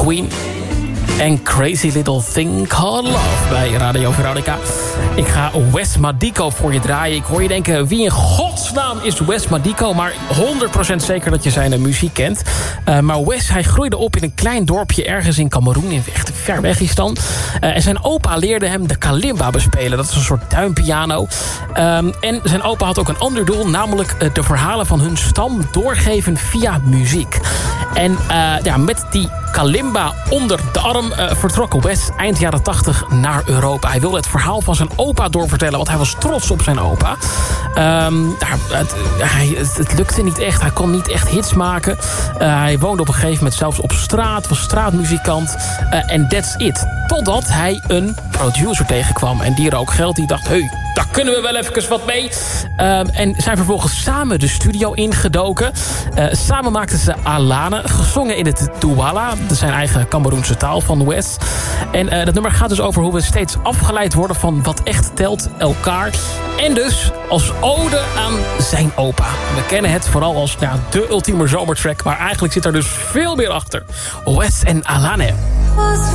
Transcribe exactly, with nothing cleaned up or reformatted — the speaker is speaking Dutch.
Queen en Crazy Little Thing Called Love bij Radio Veronica. Ik ga Wes Madico voor je draaien. Ik hoor je denken, wie in godsnaam is Wes Madico? Maar honderd procent zeker dat je zijn muziek kent. Uh, maar Wes, hij groeide op in een klein dorpje ergens in Kameroen, in echt ver weg is dan. Uh, en zijn opa leerde hem de kalimba bespelen. Dat is een soort tuinpiano. Um, en zijn opa had ook een ander doel, namelijk uh, de verhalen van hun stam doorgeven via muziek. En uh, ja, met die kalimba onder de arm uh, vertrok Wes eind jaren tachtig naar Europa. Hij wilde het verhaal van zijn opa doorvertellen, want hij was trots op zijn opa. Um, het, hij, het, het lukte niet echt, hij kon niet echt hits maken. Uh, hij woonde op een gegeven moment zelfs op straat, was straatmuzikant. En uh, that's it. Totdat hij een producer tegenkwam en die er ook geld. Die dacht, hey, daar kunnen we wel even wat mee. Uh, en zijn vervolgens samen de studio ingedoken. Uh, samen maakten ze Alane, gezongen in het Douala, de zijn eigen Kameroense taal van Wes. En uh, dat nummer gaat dus over hoe we steeds afgeleid worden van wat echt telt, elkaar. En dus als ode aan zijn opa. We kennen het vooral als ja, de ultieme zomertrack, maar eigenlijk zit er dus veel meer achter. Wes en Alane.